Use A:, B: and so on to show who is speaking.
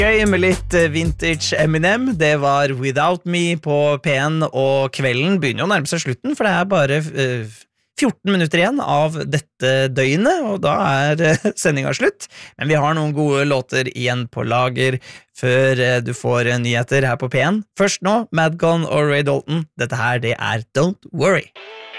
A: Gøy med litt vintage Eminem. Det var Without Me på P1, og kvelden begynner jo å nærme seg slutten, for det bare 14 minutter igjen av dette døgnet, og da sendinga slutt. Men vi har noen gode låter igjen på lager før du får nyheter her på P1. Først nå, Madcon og Ray Dalton. Dette her, det Don't Worry.